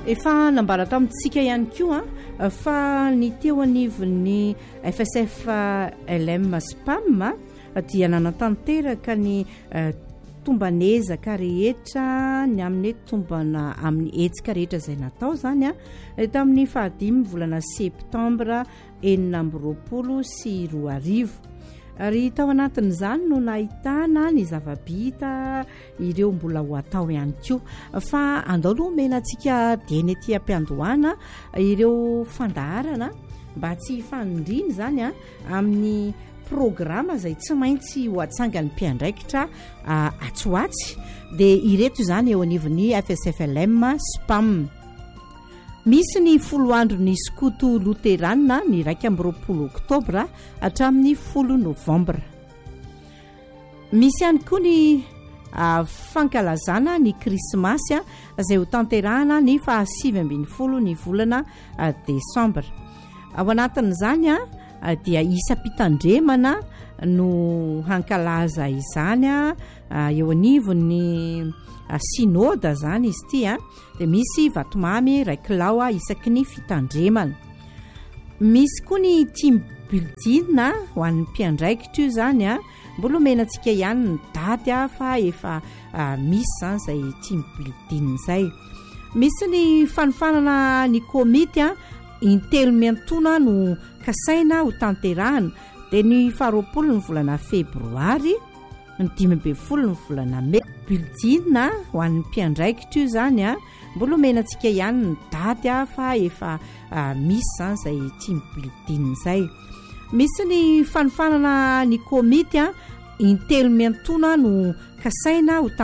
efa nambara tamintsika ihany koa fa ny teo anivon'ny FSFLM SPAM dia nanatanteraka ny tombanezaka rehetra ny amin'ny tombana amin'ny hetsika rehetra izay natao zany tamin'ny 15 volana septambra 2024 ary tao anatin'izany no nahitana ny zava-bita ireo mbola ho atao ihany koa fa andao aloha menantsika dieny ety ampiandohana ireo fandaharana mba tsy fanindriny zany amin'ny programa izay tsy maintsy ho atsangany mpiandraikitra atsoatsy dia ireto zany eo anivon'ny FSFLM SPAM. Misy ny 10 andro ny skoto loterana ny 12 oktobra hatramin'ny 10 novambra. Misy ihany koa ny fankalazana ny krismasy izay ho tanterahana ny 17 ny volana desambra. Ao anatin'izany dia isa-pitandremana no hankalaza izany eo anivon'ny sinôda zany izy ity dia misy vatomamy raikilao isaky ny fitandremana. Misy koa ny team building ho an'ny mpiandraikitra io zany mbola menantsika ihany ny daty fa efa misy zany zay team building zay. Misy ny fanofanana ny komity intelo miantona no kasaina ho tanterahana dia ny 20 ny volana febroary ny 15 ny volana may. Building ho an'ny mpiandraikitra io zany mbola menantsika ihany ny daty fa efa misy zany zay team building zay. Misy ny fanofanana ny komity intelo miantona no kasaina ho